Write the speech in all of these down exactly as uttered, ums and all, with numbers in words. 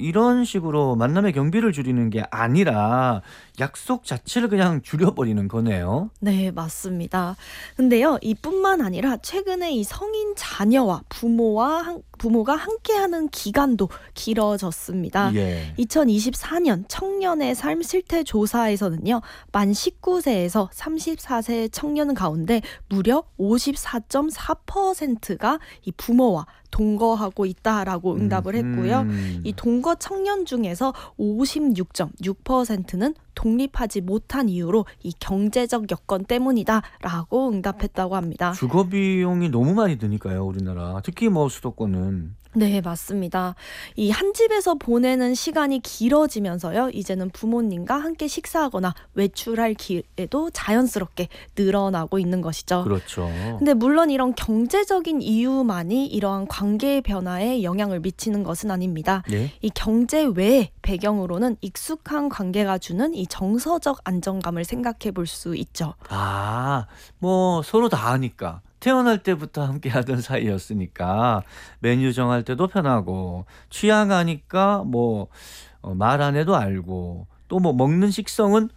이런 식으로 만남의 경비를 줄이는 게 아니라 약속 자체를 그냥 줄여버리는 거네요. 네, 맞습니다. 근데요, 이뿐만 아니라 최근에 이 성인 자녀와 부모와 한, 부모가 함께하는 기간도 길어졌습니다. 예. 이천이십사 년 청년의 삶 실태 조사에서는요, 만 십구 세에서 서른네 세 청년 가운데 무려 오십사 점 사 퍼센트가 이 부모와 동거하고 있다라고 응답을 했고요. 음. 이 동거 청년 중에서 오십육 점 육 퍼센트는 독립하지 못한 이유로 이 경제적 여건 때문이다라고 응답했다고 합니다. 주거 비용이 너무 많이 드니까요, 우리나라. 특히 뭐 수도권은. 네, 맞습니다. 이 한 집에서 보내는 시간이 길어지면서요, 이제는 부모님과 함께 식사하거나 외출할 기회도 자연스럽게 늘어나고 있는 것이죠. 그렇죠. 근데 물론 이런 경제적인 이유만이 이러한 관계의 변화에 영향을 미치는 것은 아닙니다. 예. 이 경제 외의 배경으로는 익숙한 관계가 주는 이 정서적 안정감을 생각해 볼 수 있죠. 아, 뭐 서로 다 아니까. 태어날 때부터 함께 하던 사이였으니까 메뉴 정할 때도 편하고 취향 아니까 뭐 말 안 해도 알고 또 뭐 먹는 식성은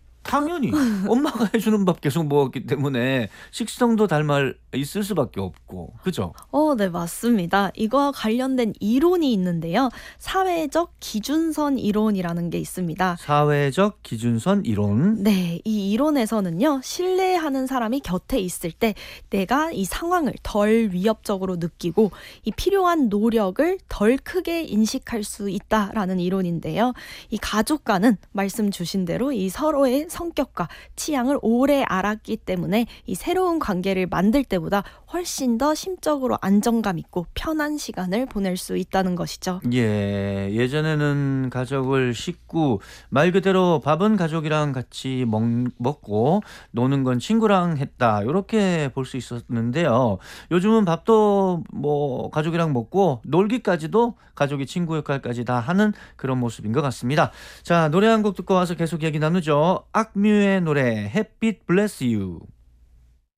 당연히 엄마가 해주는 밥 계속 먹었기 때문에 식성도 닮아 있을 수밖에 없고 그죠? 어, 네, 맞습니다. 이거와 관련된 이론이 있는데요. 사회적 기준선 이론이라는 게 있습니다. 사회적 기준선 이론. 네, 이 이론에서는요, 신뢰하는 사람이 곁에 있을 때 내가 이 상황을 덜 위협적으로 느끼고 이 필요한 노력을 덜 크게 인식할 수 있다라는 이론인데요. 이 가족과는 말씀 주신 대로 이 서로의 성격과 취향을 오래 알았기 때문에 이 새로운 관계를 만들 때보다 훨씬 더 심적으로 안정감 있고 편한 시간을 보낼 수 있다는 것이죠. 예, 예전에는 가족을 식구, 말 그대로 밥은 가족이랑 같이 먹, 먹고 노는 건 친구랑 했다. 이렇게 볼 수 있었는데요. 요즘은 밥도 뭐 가족이랑 먹고 놀기까지도 가족이 친구 역할까지 다 하는 그런 모습인 것 같습니다. 자, 노래 한 곡 듣고 와서 계속 얘기 나누죠. 악뮤의 노래 햇빛 블레스 유.